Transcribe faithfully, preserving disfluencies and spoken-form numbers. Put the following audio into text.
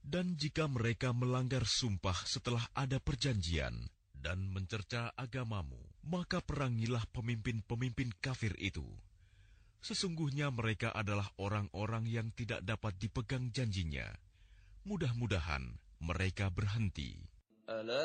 Dan jika mereka melanggar sumpah setelah ada perjanjian dan mencerca agamamu, maka perangilah pemimpin-pemimpin kafir itu. Sesungguhnya mereka adalah orang-orang yang tidak dapat dipegang janjinya. Mudah-mudahan mereka berhenti.